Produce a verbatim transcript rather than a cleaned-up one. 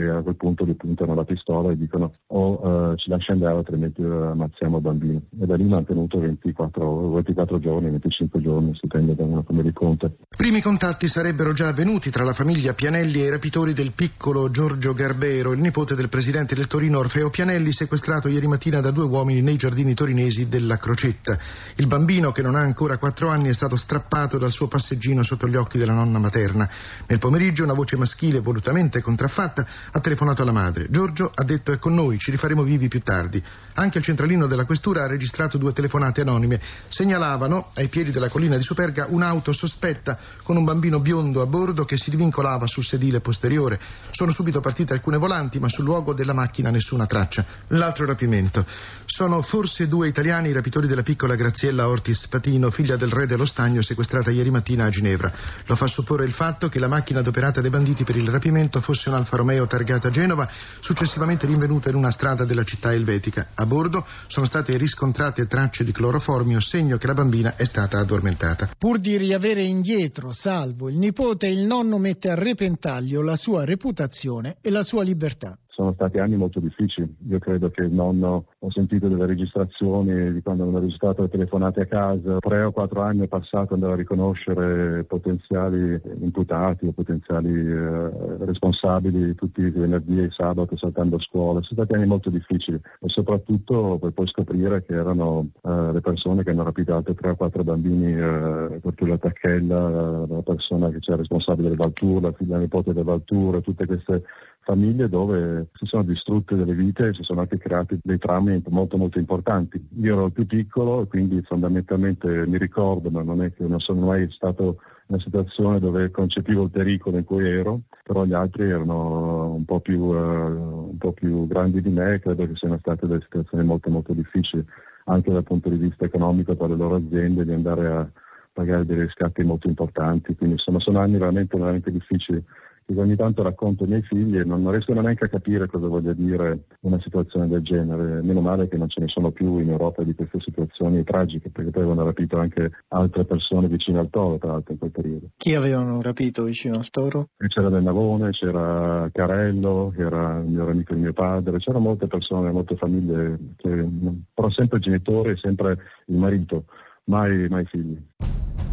e a quel punto gli puntano la pistola e dicono o uh, ci lasci andare altrimenti uh, ammazziamo il bambino. E da lì mantenuto ventiquattro, ventiquattro giorni, venticinque giorni, si dipende da uno come li conta. Primi contatti sarebbero già avvenuti tra la famiglia Pianelli e i rapitori del piccolo Giorgio Garbero, il nipote del presidente del Torino Orfeo Pianelli, sequestrato ieri mattina da due uomini nei giardini torinesi della Crocetta. Il bambino, che non ha ancora quattro anni, è stato strappato dal suo passeggino sotto gli occhi della nonna materna. Nel pomeriggio una voce maschile volutamente contraffatta ha telefonato alla madre. Giorgio ha detto: è con noi, ci rifaremo vivi più tardi. Anche il centralino della questura ha registrato due telefonate anonime. Segnalavano ai piedi della collina di Superga un'auto sospetta con un bambino biondo a bordo che si divincolava sul sedile posteriore. Sono subito partite alcune volanti, ma sul luogo della macchina nessuna traccia. L'altro rapimento. Sono forse due italiani i rapitori della piccola Graziella Ortis Patino, figlia del re dello Stagno, sequestrata ieri mattina a Ginevra. Lo fa supporre il fatto che la macchina adoperata dai banditi per il rapimento fosse un Alfa Romeo targata Genova, successivamente rinvenuta in una strada della città elvetica. A bordo sono state riscontrate tracce di cloroformio, segno che la bambina è stata addormentata. Pur di riavere indietro salvo il nipote, il nonno mette a repentaglio la sua reputazione e la sua libertà. Sono stati anni molto difficili. Io credo che il nonno, ho sentito delle registrazioni di quando hanno registrato le telefonate a casa, tre o quattro anni è passato andare a riconoscere potenziali imputati o potenziali eh, responsabili tutti i venerdì e sabato saltando a scuola. Sono stati anni molto difficili e soprattutto per poi scoprire che erano eh, le persone che hanno rapito altri tre o quattro bambini, eh, Tortullo Tacchella, la persona che c'era responsabile del Valtour, la figlia nipote del Valtour, tutte queste famiglie dove si sono distrutte delle vite e si sono anche creati dei traumi molto molto importanti. Io ero il più piccolo e quindi fondamentalmente mi ricordo, ma non è che non sono mai stato in una situazione dove concepivo il pericolo in cui ero, però gli altri erano un po' più, uh, un po' più grandi di me e credo che siano state delle situazioni molto molto difficili anche dal punto di vista economico per le loro aziende, di andare a pagare dei riscatti molto importanti. Quindi insomma sono anni veramente veramente difficili che ogni tanto racconto ai miei figli e non riescono neanche a capire cosa voglia dire una situazione del genere. Meno male che non ce ne sono più in Europa di queste situazioni tragiche, perché poi avevano rapito anche altre persone vicine al Toro, tra l'altro, in quel periodo. Chi avevano rapito vicino al Toro? E c'era Del Navone, c'era Carello, che era il migliore amico di mio padre, c'erano molte persone, molte famiglie, che, però sempre il genitore e sempre il marito, mai, mai figli.